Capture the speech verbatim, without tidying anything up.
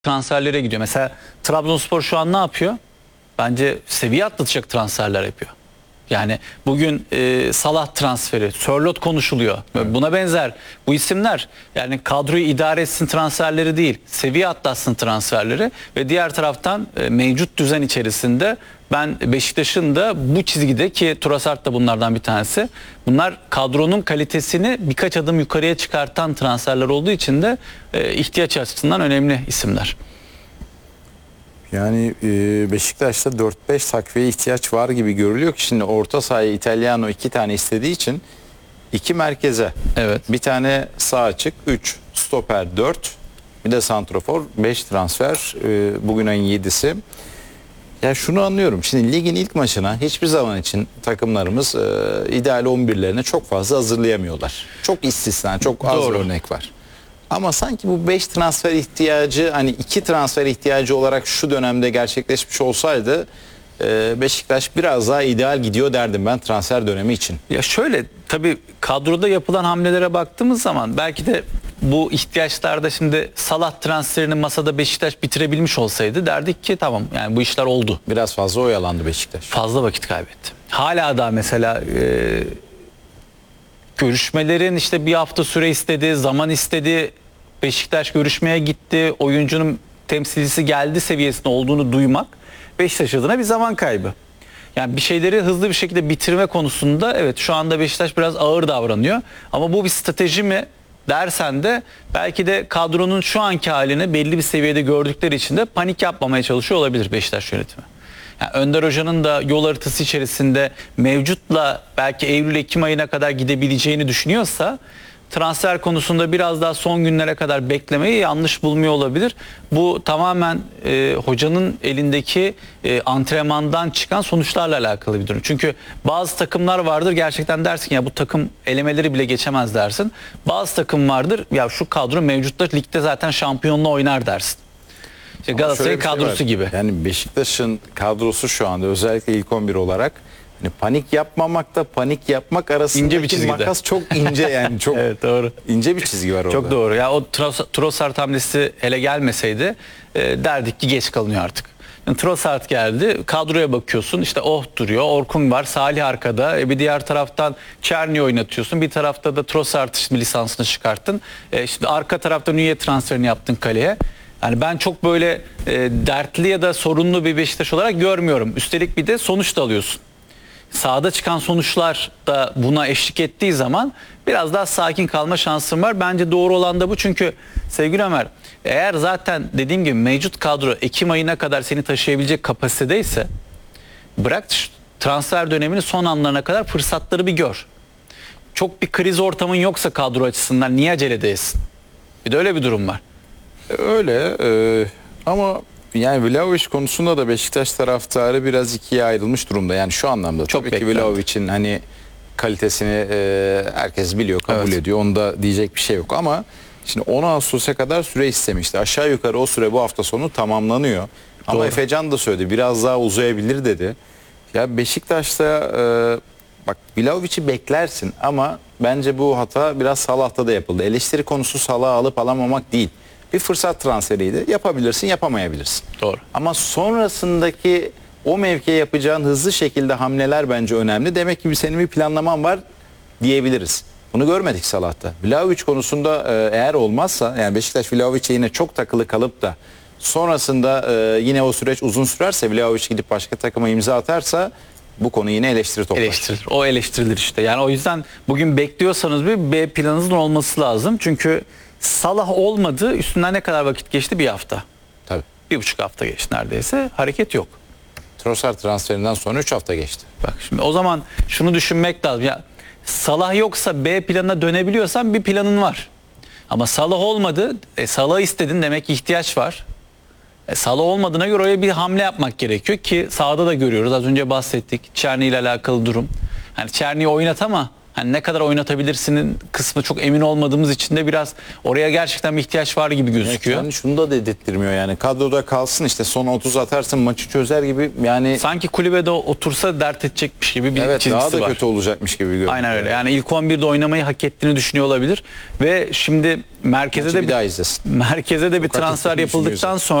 transferlere gidiyor. Mesela Trabzonspor şu an ne yapıyor? Bence seviye atlatacak transferler yapıyor. Yani bugün e, Salah transferi, Sörloth konuşuluyor. Evet. Buna benzer bu isimler yani kadroyu idare etsin transferleri değil, seviye atlatsın transferleri ve diğer taraftan e, mevcut düzen içerisinde ben Beşiktaş'ın da bu çizgide ki Trossard da bunlardan bir tanesi. Bunlar kadronun kalitesini birkaç adım yukarıya çıkartan transferler olduğu için de e, ihtiyaç açısından önemli isimler. Yani e, Beşiktaş'ta dört beş takviye ihtiyaç var gibi görülüyor ki şimdi orta sahaya Italiano iki tane istediği için iki merkeze, evet, bir tane sağ açık, üç stoper, dört bir de santrofor, beş transfer e, bugün ayın yedisi. Ya şunu anlıyorum. Şimdi ligin ilk maçına hiçbir zaman için takımlarımız e, ideal on birlerine çok fazla hazırlayamıyorlar. Çok istisna, çok az Doğru. örnek var. Ama sanki bu beş transfer ihtiyacı hani iki transfer ihtiyacı olarak şu dönemde gerçekleşmiş olsaydı e, Beşiktaş biraz daha ideal gidiyor derdim ben transfer dönemi için. Ya şöyle tabii kadroda yapılan hamlelere baktığımız zaman belki de bu ihtiyaçlarda şimdi Salah transferini masada Beşiktaş bitirebilmiş olsaydı derdik ki tamam yani bu işler oldu. Biraz fazla oyalandı Beşiktaş. Fazla vakit kaybetti. Hala da mesela e, görüşmelerin işte bir hafta süre istedi, zaman istedi. Beşiktaş görüşmeye gitti. Oyuncunun temsilcisi geldi seviyesinde olduğunu duymak Beşiktaş adına bir zaman kaybı. Yani bir şeyleri hızlı bir şekilde bitirme konusunda evet şu anda Beşiktaş biraz ağır davranıyor. Ama bu bir strateji mi dersen de belki de kadronun şu anki halini belli bir seviyede gördükleri için de panik yapmamaya çalışıyor olabilir Beşiktaş yönetimi. Yani Önder Hoca'nın da yol haritası içerisinde mevcutla belki Eylül-Ekim ayına kadar gidebileceğini düşünüyorsa transfer konusunda biraz daha son günlere kadar beklemeyi yanlış bulmuyor olabilir. Bu tamamen e, hocanın elindeki e, antrenmandan çıkan sonuçlarla alakalı bir durum. Çünkü bazı takımlar vardır gerçekten dersin ya bu takım elemeleri bile geçemez dersin. Bazı takım vardır ya şu kadro mevcutta ligde zaten şampiyonla oynar dersin. İşte Galatasaray'ın şey kadrosu var. gibi. Yani Beşiktaş'ın kadrosu şu anda özellikle ilk on bir olarak hani panik yapmamakta panik yapmak arasındaki İnce makas çok ince yani çok evet, doğru. ince bir çizgi var orada. Çok doğru. Ya o Trossard hamlesi hele gelmeseydi e, derdik ki geç kalınıyor artık. Yani Trossard geldi. Kadroya bakıyorsun. İşte Oh duruyor. Orkun var. Salih arkada. E bir diğer taraftan Çerni'yi oynatıyorsun. Bir tarafta da Trossard lisansını çıkarttın. E şimdi arka tarafta Nüye transferini yaptın kaleye. Yani ben çok böyle e, dertli ya da sorunlu bir Beşiktaş olarak görmüyorum. Üstelik bir de sonuç da alıyorsun. Sahada çıkan sonuçlar da buna eşlik ettiği zaman biraz daha sakin kalma şansım var. Bence doğru olan da bu çünkü sevgili Ömer eğer zaten dediğim gibi mevcut kadro Ekim ayına kadar seni taşıyabilecek kapasitedeyse bırak transfer döneminin son anlarına kadar fırsatları bir gör. Çok bir kriz ortamın yoksa kadro açısından niye acele edesin? Bir de öyle bir durum var. Öyle e, ama yani Vlahovic konusunda da Beşiktaş taraftarı biraz ikiye ayrılmış durumda. Yani şu anlamda çok tabii ki Vlahovic'in hani kalitesini e, herkes biliyor, kabul evet. ediyor. Onda diyecek bir şey yok ama şimdi on Ağustos'a kadar süre istemişti. Aşağı yukarı o süre bu hafta sonu tamamlanıyor. Ama Doğru. Efecan da söyledi biraz daha uzayabilir dedi. Ya Beşiktaş'ta e, bak Vlahovic'i beklersin ama bence bu hata biraz Salah'ta da yapıldı. Eleştiri konusu Salah'ı alıp alamamak değil. Bir fırsat transferiydi. Yapabilirsin, yapamayabilirsin. Doğru. Ama sonrasındaki o mevkiye yapacağın hızlı şekilde hamleler bence önemli. Demek ki senin bir planlaman var diyebiliriz. Bunu görmedik Salah'ta. Vlahovic konusunda eğer olmazsa yani Beşiktaş Vlahovic'e yine çok takılı kalıp da sonrasında yine o süreç uzun sürerse Vlahovic gidip başka takıma imza atarsa bu konu yine eleştiri toplar. Eleştirilir. O eleştirilir işte. Yani o yüzden bugün bekliyorsanız bir B planınızın olması lazım. Çünkü Salah olmadı. Üstünden ne kadar vakit geçti? Bir hafta. Tabii. Bir buçuk hafta geçti neredeyse. Hareket yok. Trossard transferinden sonra üç hafta geçti. Bak şimdi o zaman şunu düşünmek lazım. Ya Salah yoksa B planına dönebiliyorsan bir planın var. Ama Salah olmadı. E, Salah istedin demek ki ihtiyaç var. E, Salah olmadığına göre oraya bir hamle yapmak gerekiyor ki sahada da görüyoruz. Az önce bahsettik. Çerni ile alakalı durum. Yani Çerni'yi oynat ama Hani ne kadar oynatabilirsinin kısmı çok emin olmadığımız için de biraz oraya gerçekten bir ihtiyaç var gibi gözüküyor. Yani şunu da dedirttirmiyor yani. Kadroda kalsın işte son otuz atarsın maçı çözer gibi yani. Sanki kulübede otursa dert edecekmiş gibi bir Evet, çizgisi daha da var. kötü olacakmış gibi görünüyor. Aynen öyle. Yani ilk on birde oynamayı hak ettiğini düşünüyor olabilir ve şimdi merkeze Maçı de bir bir, daha izlesin. merkeze de bir Çok hak transfer ettiğini yapıldıktan düşünüyorsun. sonra